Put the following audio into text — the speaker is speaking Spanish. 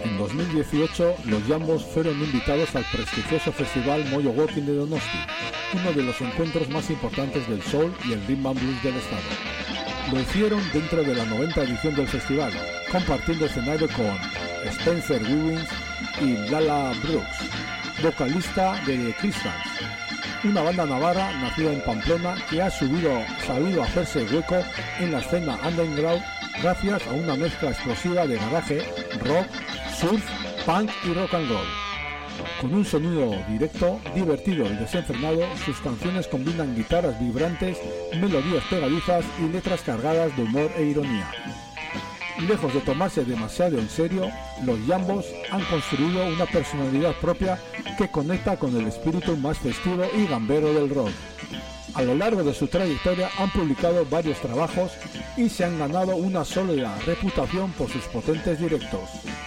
En 2018, los Jambos fueron invitados al prestigioso festival Mojo Walking de Donosti, uno de los encuentros más importantes del soul y el rhythm and blues del estado. Lo hicieron dentro de la 90ª edición del festival, compartiendo escenario con Spencer Wiggins y Lala Brooks, vocalista de The Crystals, una banda navarra nacida en Pamplona que ha sabido hacerse hueco en la escena underground gracias a una mezcla explosiva de garaje, rock, surf, punk y rock and roll. Con un sonido directo, divertido y desenfrenado, sus canciones combinan guitarras vibrantes, melodías pegadizas y letras cargadas de humor e ironía. Lejos de tomarse demasiado en serio, los Jambos han construido una personalidad propia que conecta con el espíritu más festivo y gambero del rock. A lo largo de su trayectoria han publicado varios trabajos y se han ganado una sólida reputación por sus potentes directos.